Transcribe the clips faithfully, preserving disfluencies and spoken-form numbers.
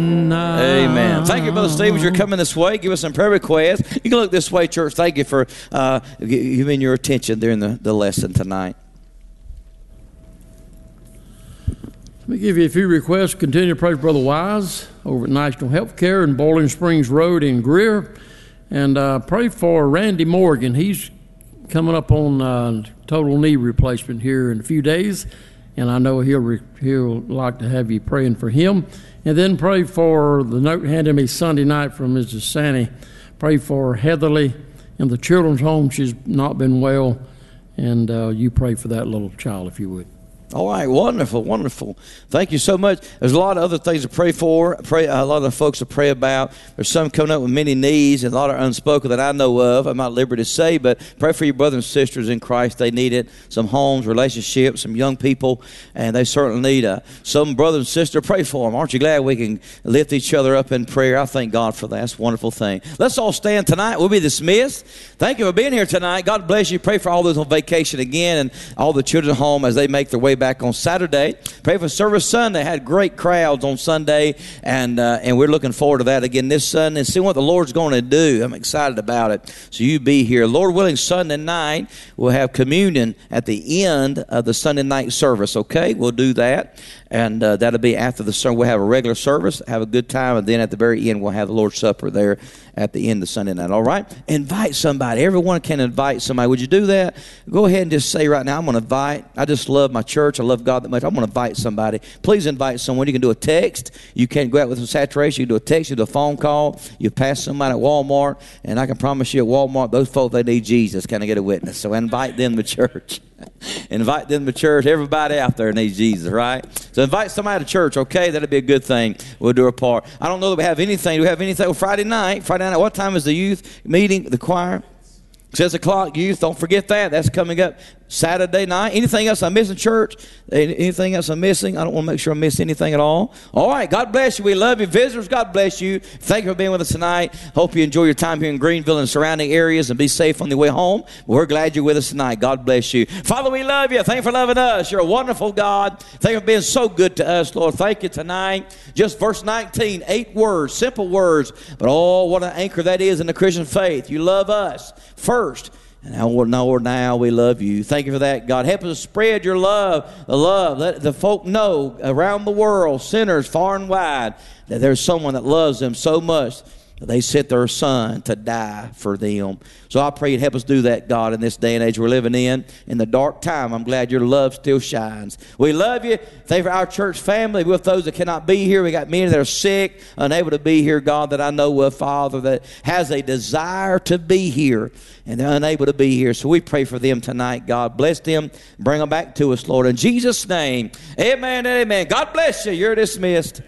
Amen. Thank you, Brother Stevens. You're coming this way. Give us some prayer requests. You can look this way, church. Thank you for uh, giving your attention during the, the lesson tonight. Let me give you a few requests. Continue to pray for Brother Wise over at National Healthcare in Boiling Springs Road in Greer. And uh, pray for Randy Morgan. He's coming up on uh, total knee replacement here in a few days. And I know he'll, re- he'll like to have you praying for him. And then pray for the note handed me Sunday night from Missus Sanny. Pray for Heatherly in the children's home. She's not been well. And uh, you pray for that little child if you would. All right, wonderful, wonderful. Thank you so much. There's a lot of other things to pray for, pray, a lot of folks to pray about. There's some coming up with many needs and a lot of unspoken that I know of. I'm not at liberty to say, but pray for your brothers and sisters in Christ. They need it. Some homes, relationships, some young people, and they certainly need uh, some brother and sister. Pray for them. Aren't you glad we can lift each other up in prayer? I thank God for that. That's a wonderful thing. Let's all stand tonight. We'll be dismissed. Thank you for being here tonight. God bless you. Pray for all those on vacation again and all the children home as they make their way back on Saturday. Pray for service Sunday. Had great crowds on Sunday, and uh, and we're looking forward to that again this Sunday and see what the Lord's going to do. I'm excited about it. So you be here. Lord willing, Sunday night we'll have communion at the end of the Sunday night service. Okay, we'll do that, and uh, that'll be after the sermon. We'll have a regular service, have a good time, and then at the very end we'll have the Lord's Supper there at the end of Sunday night. All right? Invite somebody. Everyone can invite somebody. Would you do that? Go ahead and just say right now, I'm going to invite. I just love my church. I love God that much. I'm going to invite somebody. Please invite someone. You can do a text. You can't go out with some saturation. You can do a text. You do a phone call. You pass somebody at Walmart, and I can promise you at Walmart, those folks, they need Jesus. Can I get a witness? So invite them to church. Invite them to church. Everybody out there needs Jesus, right? So invite somebody to church, okay? That'll be a good thing. We'll do our part. I don't know that we have anything. Do we have anything? Well, Friday night. Friday night. What time is the youth meeting, the choir? six o'clock, youth. Don't forget that. That's coming up Saturday night. Anything else I'm missing, church? Anything else I'm missing? I don't want to make sure I miss anything at all. All right. God bless you. We love you. Visitors, God bless you. Thank you for being with us tonight. Hope you enjoy your time here in Greenville and surrounding areas and be safe on the way home. We're glad you're with us tonight. God bless you. Father, we love you. Thank you for loving us. You're a wonderful God. Thank you for being so good to us, Lord. Thank you tonight. Just verse nineteen, eight words, simple words, but oh, what an anchor that is in the Christian faith. You love us first. And now, Lord, now we love you. Thank you for that, God. Help us spread your love, the love. Let the folk know around the world, sinners far and wide, that there's someone that loves them so much that they sent their son to die for them. So I pray you'd help us do that, God, in this day and age we're living in. In the dark time, I'm glad your love still shines. We love you. Thank you for our church family. With those that cannot be here, we got many that are sick, unable to be here, God, that I know of, Father, that has a desire to be here, and they're unable to be here. So we pray for them tonight, God. Bless them. Bring them back to us, Lord. In Jesus' name, amen and amen. God bless you. You're dismissed.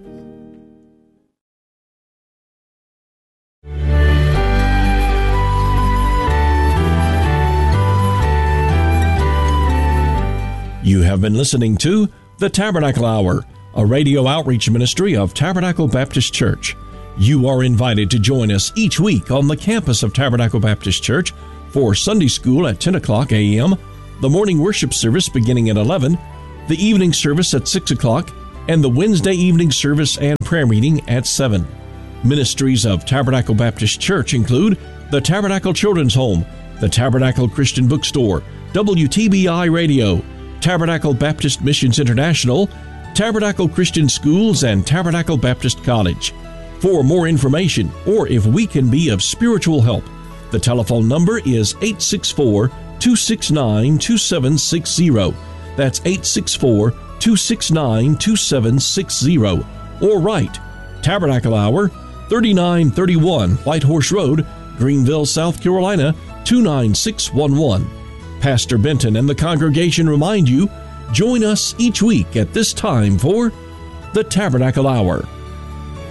You have been listening to The Tabernacle Hour, a radio outreach ministry of Tabernacle Baptist Church. You are invited to join us each week on the campus of Tabernacle Baptist Church for Sunday school at ten o'clock a.m., the morning worship service beginning at eleven, the evening service at six o'clock, and the Wednesday evening service and prayer meeting at seven. Ministries of Tabernacle Baptist Church include the Tabernacle Children's Home, the Tabernacle Christian Bookstore, W T B I Radio, Tabernacle Baptist Missions International, Tabernacle Christian Schools, and Tabernacle Baptist College. For more information, or if we can be of spiritual help, the telephone number is eight six four, two six nine, two seven six zero. That's eight six four, two six nine, two seven six zero. Or write Tabernacle Hour, thirty-nine thirty-one White Horse Road, Greenville, South Carolina, two nine six one one. Pastor Benton and the congregation remind you, join us each week at this time for the Tabernacle Hour.